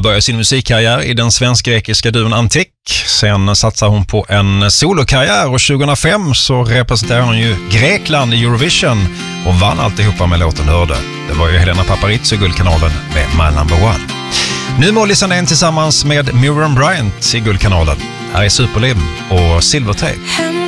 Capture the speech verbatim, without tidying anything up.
började sin musikkarriär i den svensk-grekiska duon Antik. Sen satsade hon på en solokarriär och tjugohundrafem så representerade hon ju Grekland i Eurovision och vann alltihopa med låten Hörde. Det var ju Helena Paparizou i Guldkanalen med My Number One. Nu Molly Sandén tillsammans med Miriam Bryant i Guldkanalen. Här är Superlim och Silvertape.